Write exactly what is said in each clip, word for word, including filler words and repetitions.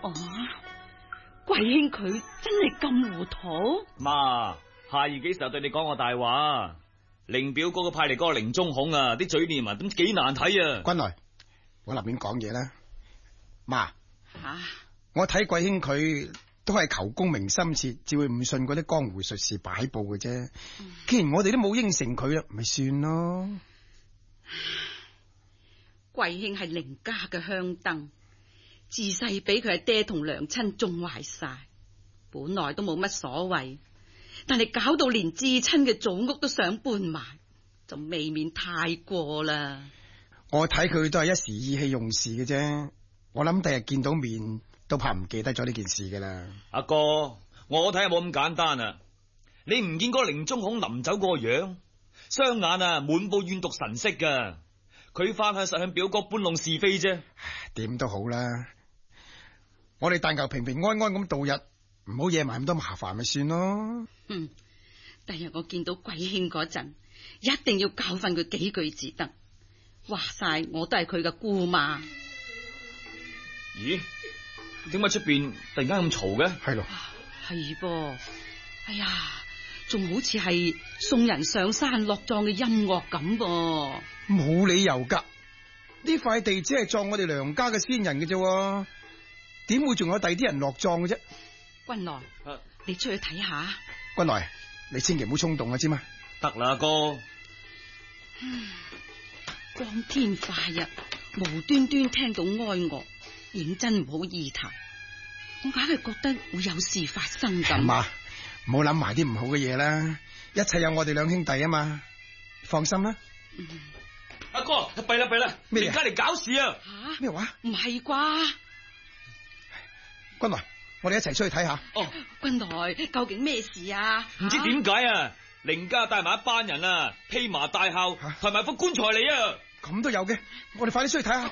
哦，貴兄佢真係咁糊塗？ 媽，夏二幾時候對你講過大話？凌表哥個派嚟嗰個凌中孔啊，啲嘴臉啊，咁幾難睇啊！ 君來，我立面講嘢啦。媽， 吓、啊， 我睇貴兄佢都係求功名心切，只會唔信嗰啲江湖術士擺布嘅啫。嗯、既然我哋都冇應承佢啦，咪算咯。 貴兄係凌家嘅香燈，自細俾佢阿爹同娘親縱壞晒，本來都冇乜所謂，但係搞到連至親嘅祖屋都想搬埋，就未免太過啦。 我睇佢都係一時意氣用事嘅啫，我諗第日見到面都怕唔記得咗呢件事噶啦。 阿哥，我睇下冇咁簡單啊！你唔見嗰個凌中孔臨走嗰個樣，雙眼啊滿布怨毒神色噶。佢翻去實向表哥搬弄是非啫。 點都好啦，我哋但求平平安安咁度日，唔好惹埋咁多麻煩咪算咯。 嗯，第日我見到貴兄嗰陣，一定要教訓佢幾句至得。話晒我都係佢嘅姑媽。 咦？點解出邊突然間咁嘈嘅？ 係咯， 係噃。哎呀，仲好似係送人上山落葬嘅音樂咁噃。 冇理由噶，呢塊地只係葬我哋梁家嘅先人嘅啫，點會仲有第二啲人落葬嘅啫？ 君來，啊、你出去睇下。 君來，你千祈唔好衝動啊，知嘛？ 得啦，哥。 嗯，光天化日，無端端聽到哀樂，認真唔好意頭。我硬係覺得會有事發生咁。 媽，唔好諗埋啲唔好嘅嘢啦，一切有我哋兩兄弟啊嘛，放心啦。 嗯， 阿哥，弊啦弊啦，凌家嚟搞事啊！ 吓？ 咩話？ 唔係啩？ 君來，我哋一齊出去睇下。 哦， 君來，究竟咩事啊？ 唔知點解啊？凌家帶埋一班人啊，披麻戴孝，抬埋副棺材嚟啊！ 咁都有嘅，我哋快啲出去睇下。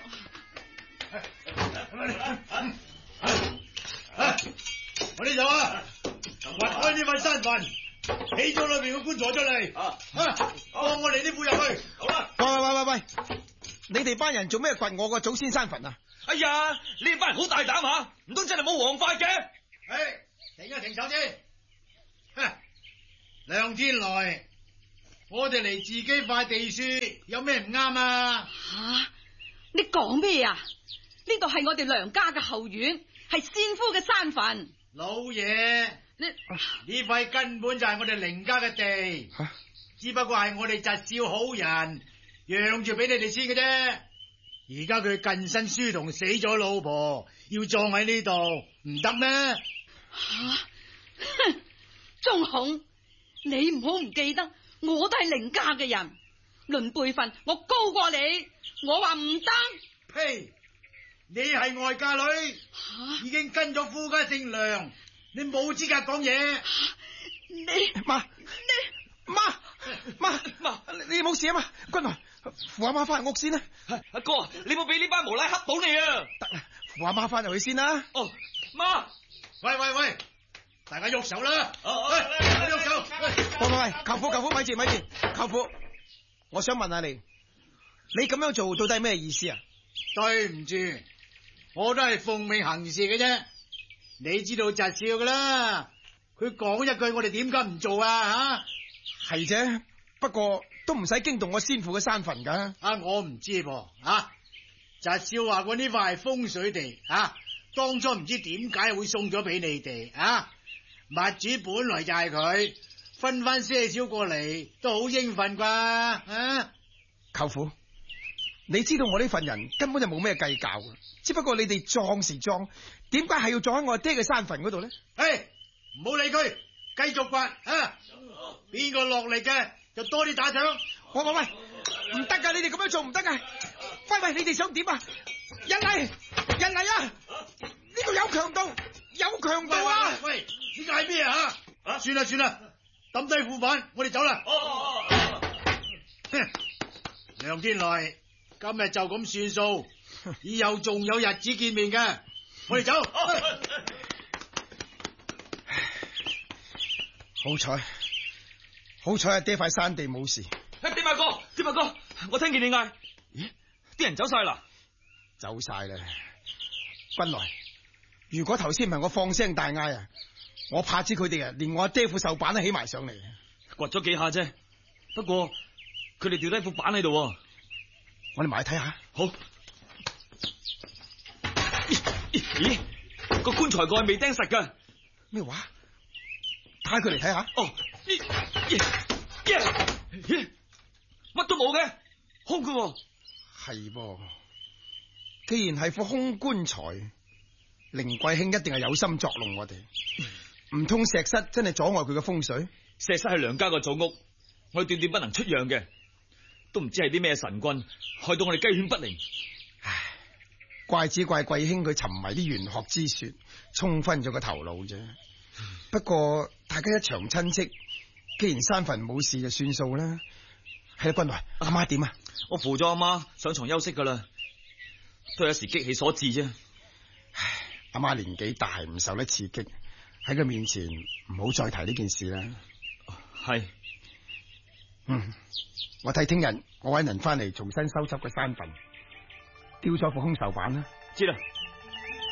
我呢度啊，掘開呢塊山墳，起咗裏邊個棺材出嚟。啊，放我哋啲褲入去。好啦。 喂喂喂喂喂，你哋班人做咩掘我個祖先山墳啊？ 哎呀，呢班人好大膽吓，唔通真係冇王法嘅？ 誒，停一停手先。兩天來，我哋嚟自己塊地書，有咩唔啱啊？ 吓，你講咩啊？呢度係我哋梁家嘅後院，係先夫嘅山墳。 老爺， 你呢塊根本就係我哋凌家嘅地， 啊、 只不過係我哋侄少好人讓住俾你哋先嘅啫。而家佢近身書童死咗老婆，要葬喺呢度，唔得咩？ 吓，哼，中孔，你唔好唔記得，我都係凌家嘅人，論輩分我高過你，我話唔得。 呸！你係外嫁女， 啊、 已經跟咗夫家姓梁，你冇資格講嘢。 你媽，你媽媽媽，你冇事啊嘛？君來，扶阿媽翻入屋先啦。 阿哥，你冇俾呢班無賴恰到你啊！ 得啦，扶阿媽翻入去先啦。 哦，媽， 喂喂喂，大家喐手啦！ 哦， 喐手！ 喂喂喂，舅父舅父，咪住咪住，舅父，我想問下你，你咁樣做到底係咩意思啊？ 對唔住，我都係奉命行事嘅啫。你知道侄少噶啦，佢講一句，我哋點解唔做啊？ 吓，係啫，不過都唔使驚動我先父嘅山墳噶。 啊，我唔知噃。啊，侄少話過呢塊係風水地，啊，當初唔知點解會送咗俾你哋。啊，物主本來就係佢，分翻些少過嚟都好應份啩。啊， 舅父，你知道我呢份人根本就冇咩計較嘅，只不過你哋葬時葬，點解係要葬喺我爹嘅山墳嗰度咧？ 誒，唔好理佢，繼續掘啊！邊個落嚟嘅就多啲打賞。 喂喂喂，唔得噶，你哋咁樣做唔得噶。喂喂，你哋想點啊？人嚟，人嚟啊！呢度有強盜，有強盜啊！ 喂，呢個係咩啊？啊，算啦算啦，抌低副板，我哋走啦。哦哦哦。哼，梁天來。今日就咁算數，以後仲有日子見面嘅，我哋走。 好彩，好彩阿爹塊山地冇事。 誒，點啊哥，點啊哥，我聽見你嗌，咦，啲人走晒啦？ 走晒啦。君來， 如果頭先唔係我放聲大嗌啊，我怕知佢哋啊，連我阿爹副手板都起埋上嚟。 掘咗幾下啫，不過佢哋掉低副板喺度。我哋埋去睇下。 好。咦？個棺材蓋未釘實噶。 咩話？打佢嚟睇下。 哦。咦？乜都冇嘅，空嘅。 係噃，既然係副空棺材，凌貴卿一定係有心作弄我哋。唔通石室真係阻礙佢嘅風水？ 石室係梁家個祖屋，我哋斷斷不能出讓嘅，都唔知係啲咩神棍害到我哋雞犬不寧。 唉，怪只怪貴卿佢沉迷啲玄學之說，沖昏咗個頭腦啫。不過大家一場親戚，既然山墳冇事就算數啦。係啦，君來，阿媽點啊？ 我扶咗阿媽上床休息噶啦，都係一時激氣所致啫。 唉，阿媽年紀大，唔受得刺激，喺佢面前唔好再提呢件事啦。 係， 嗯，我睇聽日我搵人翻嚟重新修葺個山墳，雕咗副空壽板啦。 知啦。